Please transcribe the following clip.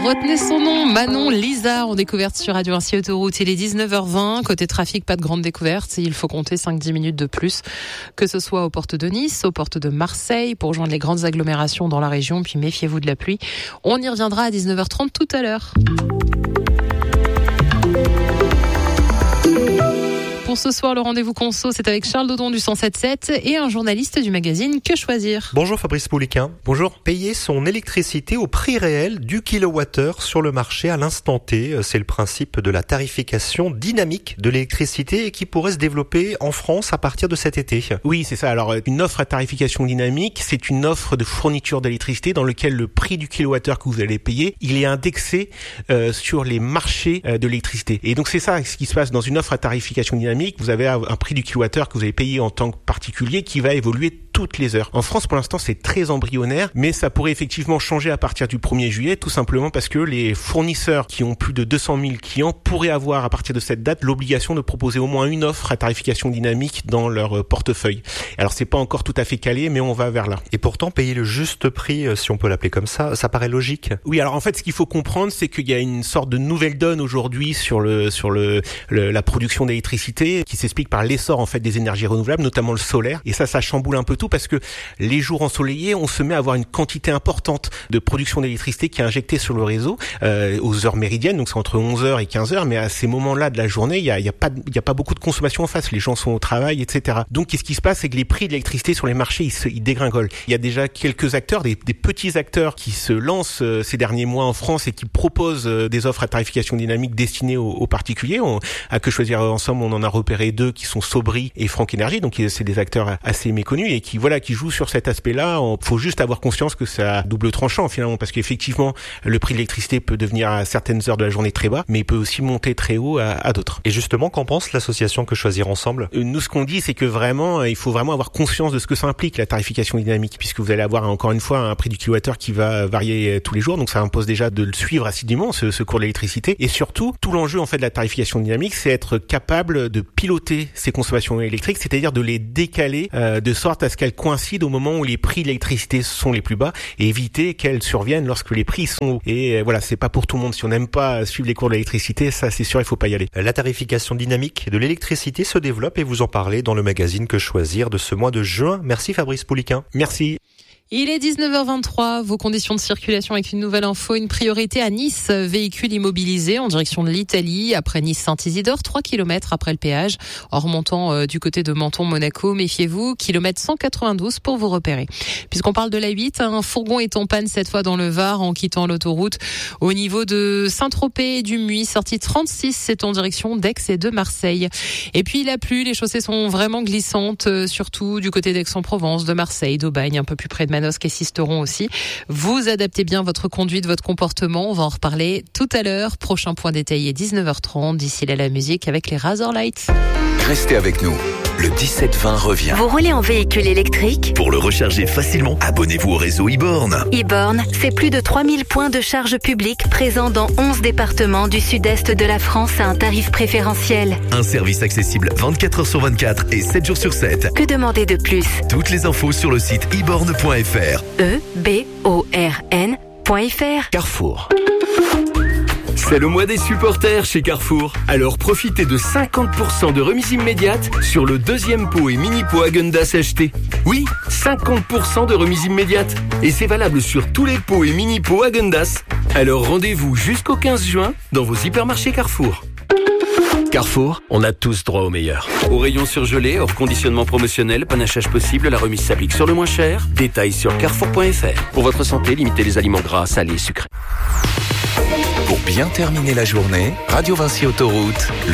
Retenez son nom, Manon Lisa, en découverte sur Radio Vinci Autoroute. Il est 19h20. Côté trafic, pas de grande découverte. Il faut compter 5-10 minutes de plus, que ce soit aux portes de Nice, aux portes de Marseille, pour rejoindre les grandes agglomérations dans la région. Puis méfiez-vous de la pluie. On y reviendra à 19h30 tout à l'heure. Pour ce soir, le rendez-vous conso, c'est avec Charles Dodon du 107.7 et un journaliste du magazine Que Choisir. Bonjour Fabrice Pouliquin. Bonjour. Payer son électricité au prix réel du kilowattheure sur le marché à l'instant T. C'est le principe de la tarification dynamique de l'électricité et qui pourrait se développer en France à partir de cet été. Oui, c'est ça. Alors, une offre à tarification dynamique, c'est une offre de fourniture d'électricité dans laquelle le prix du kilowattheure que vous allez payer, il est indexé sur les marchés de l'électricité. Et donc, c'est ça ce qui se passe dans une offre à tarification dynamique. Vous avez un prix du kilowattheure que vous allez payer en tant que particulier qui va évoluer toutes les heures. En France, pour l'instant, c'est très embryonnaire, mais ça pourrait effectivement changer à partir du 1er juillet, tout simplement parce que les fournisseurs qui ont plus de 200 000 clients pourraient avoir, à partir de cette date, l'obligation de proposer au moins une offre à tarification dynamique dans leur portefeuille. Alors, c'est pas encore tout à fait calé, mais on va vers là. Et pourtant, payer le juste prix, si on peut l'appeler comme ça paraît logique. Oui, alors en fait, ce qu'il faut comprendre, c'est qu'il y a une sorte de nouvelle donne aujourd'hui sur la production d'électricité qui s'explique par l'essor en fait des énergies renouvelables, notamment le solaire. Et ça chamboule un peu tout parce que les jours ensoleillés, on se met à avoir une quantité importante de production d'électricité qui est injectée sur le réseau aux heures méridiennes, donc c'est entre 11h et 15h, mais à ces moments-là de la journée, il y a pas beaucoup de consommation en face, les gens sont au travail, etc. Donc qu'est-ce qui se passe, c'est que les prix de l'électricité sur les marchés, ils dégringolent. Il y a déjà quelques acteurs, des petits acteurs qui se lancent ces derniers mois en France et qui proposent des offres à tarification dynamique destinées aux particuliers. À Que Choisir ensemble, on en a repéré 2 qui sont Sobri et Franck Énergie, donc c'est des acteurs assez méconnus et qui jouent sur cet aspect-là. Faut juste avoir conscience que ça a double tranchant finalement, parce qu'effectivement le prix de l'électricité peut devenir à certaines heures de la journée très bas, mais il peut aussi monter très haut à d'autres. Et justement, qu'en pense l'association Que Choisir ensemble ? Nous, ce qu'on dit, c'est que vraiment, il faut vraiment avoir conscience de ce que ça implique la tarification dynamique, puisque vous allez avoir encore une fois un prix du kilowattheure qui va varier tous les jours, donc ça impose déjà de le suivre assidûment ce cours de l'électricité. Et surtout, tout l'enjeu en fait de la tarification dynamique, c'est être capable de piloter ces consommations électriques, c'est-à-dire de les décaler de sorte à ce qu'elles coïncident au moment où les prix de l'électricité sont les plus bas et éviter qu'elles surviennent lorsque les prix sont hauts. Et voilà, c'est pas pour tout le monde. Si on n'aime pas suivre les cours de l'électricité, ça c'est sûr, il faut pas y aller. La tarification dynamique de l'électricité se développe et vous en parlez dans le magazine Que Choisir de ce mois de juin. Merci Fabrice Pouliquin. Merci. Il est 19h23, vos conditions de circulation avec une nouvelle info, une priorité à Nice, véhicule immobilisé en direction de l'Italie, après Nice-Saint-Isidore, 3 km après le péage, en remontant du côté de Menton-Monaco, méfiez-vous, kilomètre 192 pour vous repérer. Puisqu'on parle de la 8, un fourgon est en panne cette fois dans le Var en quittant l'autoroute au niveau de Saint-Tropez et du Muy, sortie 36, c'est en direction d'Aix et de Marseille. Et puis il a plu, les chaussées sont vraiment glissantes, surtout du côté d'Aix-en-Provence, de Marseille, d'Aubagne, un peu plus près de Manosque et Sisteron aussi. Vous adaptez bien votre conduite, votre comportement. On va en reparler tout à l'heure. Prochain point détaillé 19h30. D'ici là, la musique avec les Razorlights. Restez avec nous. Le 17-20 revient. Vous roulez en véhicule électrique ? Pour le recharger facilement, abonnez-vous au réseau e-born. e-born, c'est plus de 3000 points de charge publique présents dans 11 départements du sud-est de la France à un tarif préférentiel. Un service accessible 24 heures sur 24 et 7 jours sur 7. Que demander de plus ? Toutes les infos sur le site eborn.fr. eborn.fr. Carrefour. C'est le mois des supporters chez Carrefour. Alors profitez de 50% de remise immédiate sur le deuxième pot et mini-pot Häagen-Dazs acheté. Oui, 50% de remise immédiate. Et c'est valable sur tous les pots et mini-pots Häagen-Dazs. Alors rendez-vous jusqu'au 15 juin dans vos hypermarchés Carrefour. Carrefour, on a tous droit au meilleur. Au rayon surgelé, hors conditionnement promotionnel, panachage possible, la remise s'applique sur le moins cher. Détails sur carrefour.fr. Pour votre santé, limitez les aliments gras, salés, sucrés. Pour bien terminer la journée, Radio Vinci Autoroute, le